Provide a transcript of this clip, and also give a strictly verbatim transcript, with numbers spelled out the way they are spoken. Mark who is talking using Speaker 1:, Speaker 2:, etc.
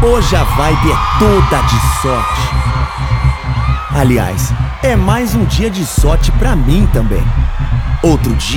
Speaker 1: Hoje a vibe é toda de sorte. Aliás, é mais um dia de sorte pra mim também. Outro dia